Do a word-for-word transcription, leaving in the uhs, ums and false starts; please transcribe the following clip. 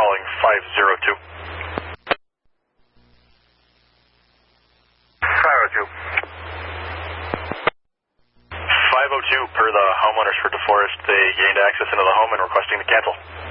calling five zero two. five oh two. five oh two, per the homeowners for DeForest, they gained access into the home and requesting to cancel.